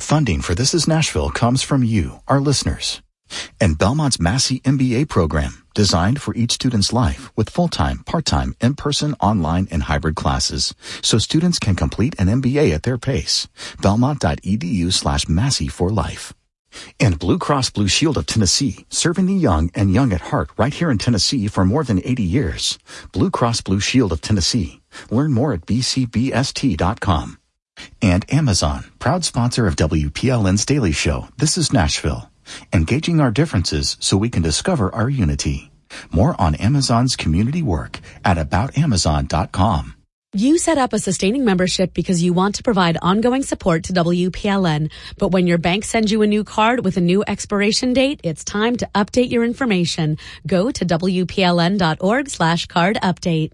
Funding for This Is Nashville comes from you, our listeners. And Belmont's Massey MBA program, designed for each student's life with full-time, part-time, in-person, online, and hybrid classes, so students can complete an MBA at their pace. Belmont.edu/Massey for life. And Blue Cross Blue Shield of Tennessee, serving the young and young at heart right here in Tennessee for more than 80 years. Blue Cross Blue Shield of Tennessee. Learn more at bcbst.com. And Amazon, proud sponsor of WPLN's Daily Show, This is Nashville. Engaging our differences so we can discover our unity. More on Amazon's community work at aboutamazon.com. You set up a sustaining membership because you want to provide ongoing support to WPLN. But when your bank sends you a new card with a new expiration date, it's time to update your information. Go to WPLN.org/card update.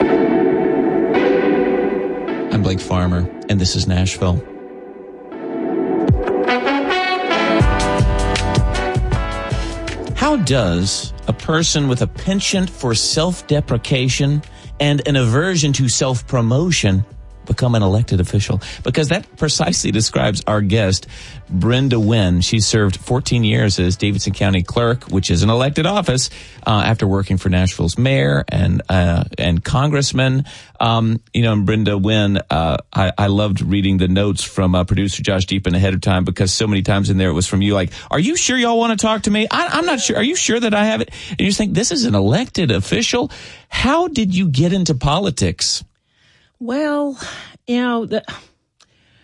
I'm Blake Farmer, and this is Nashville. How does a person with a penchant for self-deprecation and an aversion to self-promotion become an elected official? Because that precisely describes our guest, Brenda Wynn. She served 14 years as Davidson County Clerk, which is an elected office, after working for Nashville's mayor and congressman. And Brenda Wynn, I loved reading the notes from producer Josh Deepin ahead of time, because so many times in there it was from you like, are you sure y'all want to talk to me? I'm not sure. Are you sure that I have it? And you just think, this is an elected official. How did you get into politics? Well,